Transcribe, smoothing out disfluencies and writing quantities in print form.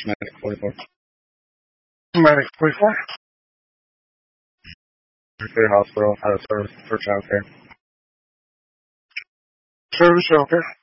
Medic 44. Medic 44. Fair Hospital out of service for childcare. Service, okay.